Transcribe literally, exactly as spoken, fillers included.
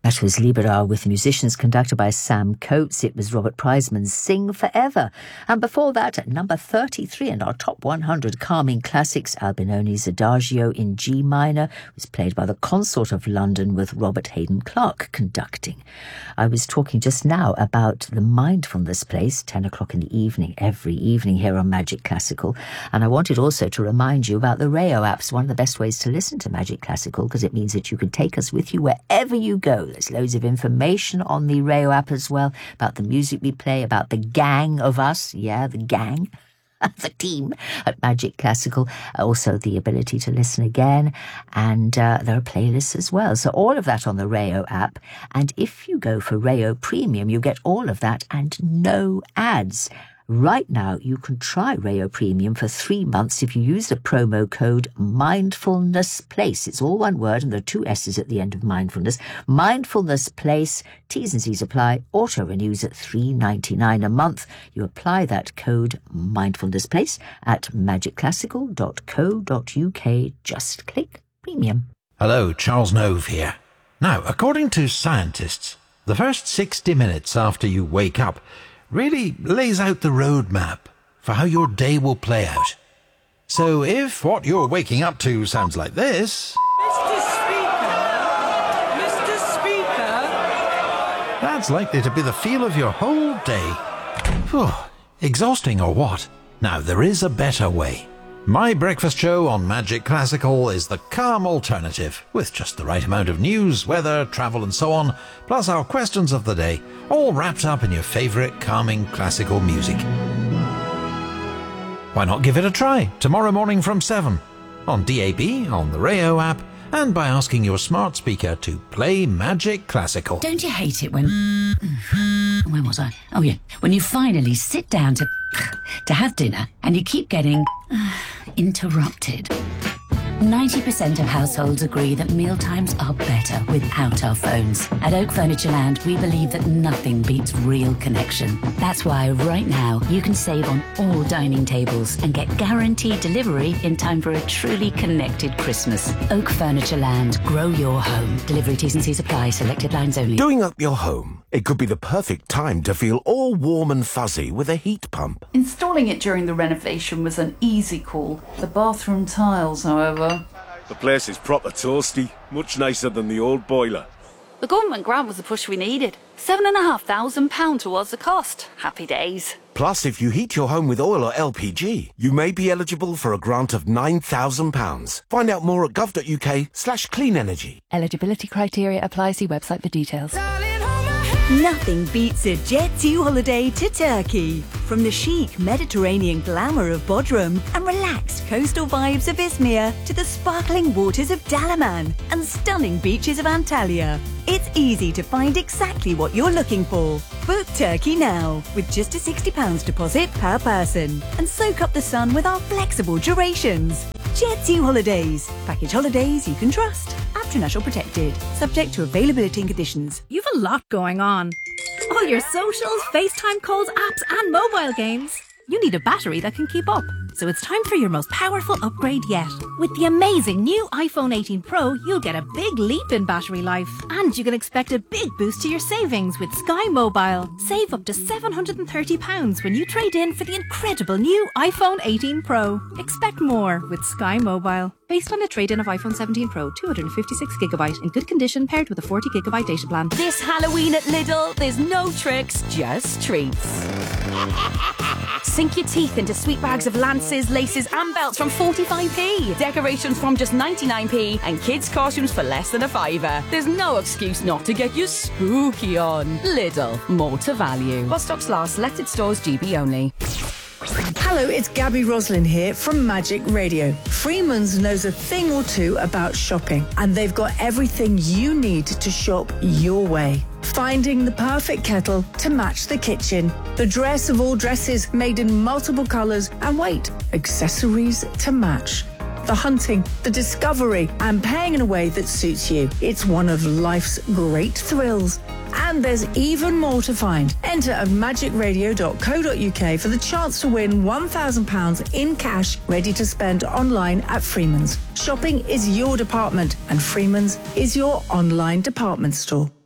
That was Liberal with musicians conducted by Sam Coates. It was Robert Priceman's Sing Forever. And before that, at number thirty-three in our top one hundred calming classics, Albinoni's Adagio in G minor was played by the Consort of London with Robert Hayden Clark conducting. I was talking just now about the Mindfulness Place, ten o'clock in the evening, every evening here on Magic Classical. And I wanted also to remind you about the Rayo apps, one of the best ways to listen to Magic Classical, because it means that you can take us with you wherever you go. There's loads of information on the Rayo app as well, about the music we play, about the gang of us. Yeah, the gang. The team at Magic Classical. Also the ability to listen again. And uh, there are playlists as well. So all of that on the Rayo app. And if you go for Rayo Premium, you get all of that and no ads. Right now, you can try Rayo Premium for three months if you use the promo code Mindfulness Place. It's all one word and there are two S's at the end of mindfulness. Mindfulness Place. T's and C's apply. Auto renews at three dollars and ninety-nine cents a month. You apply that code Mindfulness Place at magic classical dot co dot uk. Just click Premium. Hello, Charles Nove here. Now, according to scientists, the first sixty minutes after you wake up really lays out the roadmap for how your day will play out. So if what you're waking up to sounds like this... Mister Speaker! Mister Speaker! That's likely to be the feel of your whole day. Whew, exhausting or what? Now, there is a better way. My breakfast show on Magic Classical is the calm alternative, with just the right amount of news, weather, travel and so on, plus our questions of the day, all wrapped up in your favourite calming classical music. Why not give it a try tomorrow morning from seven, on D A B, on the Rayo app, and by asking your smart speaker to play Magic Classical. Don't you hate it when... Where was I? Oh yeah, when you finally sit down to... to have dinner and you keep getting... interrupted. ninety percent of households agree that mealtimes are better without our phones. At Oak Furniture Land, we believe that nothing beats real connection. That's why right now you can save on all dining tables and get guaranteed delivery in time for a truly connected Christmas. Oak Furniture Land, grow your home. Delivery T's and C's apply, selected lines only. Doing up your home, it could be the perfect time to feel all warm and fuzzy with a heat pump. Installing it during the renovation was an easy call. The bathroom tiles, however... The place is proper toasty, much nicer than the old boiler. The government grant was the push we needed. Seven and a half thousand pounds towards the cost. Happy days. Plus, if you heat your home with oil or L P G, you may be eligible for a grant of nine thousand pounds. Find out more at gov.uk slash clean energy. Eligibility criteria apply. See website for details. Nothing beats a Jet two holiday to Turkey. From the chic Mediterranean glamour of Bodrum and relaxed coastal vibes of Izmir to the sparkling waters of Dalaman and stunning beaches of Antalya. It's easy to find exactly what you're looking for. Book Turkey now with just a sixty pounds deposit per person and soak up the sun with our flexible durations. Jet two Holidays. Package holidays you can trust. International protected. Subject to availability and conditions. You've a lot going on. All your socials, FaceTime calls, apps and mobile games. You need a battery that can keep up. So it's time for your most powerful upgrade yet. With the amazing new iPhone eighteen Pro, you'll get a big leap in battery life. And you can expect a big boost to your savings with Sky Mobile. Save up to seven hundred thirty pounds when you trade in for the incredible new iPhone eighteen Pro. Expect more with Sky Mobile. Based on a trade-in of iPhone seventeen Pro, two hundred fifty-six gigabyte in good condition paired with a forty gigabyte data plan. This Halloween at Lidl, there's no tricks, just treats. Sink your teeth into sweet bags of lances, laces and belts from forty-five p. Decorations from just ninety-nine p and kids' costumes for less than a fiver. There's no excuse not to get you spooky on. Lidl, more to value. While stocks last, selected stores G B only. Hello, it's Gabby Roslin here from Magic Radio. Freeman's knows a thing or two about shopping, and they've got everything you need to shop your way. Finding the perfect kettle to match the kitchen, the dress of all dresses made in multiple colours, and wait, accessories to match. The hunting, the discovery, and paying in a way that suits you. It's one of life's great thrills. And there's even more to find. Enter at magic radio dot co dot uk for the chance to win one thousand pounds in cash ready to spend online at Freeman's. Shopping is your department and Freeman's is your online department store.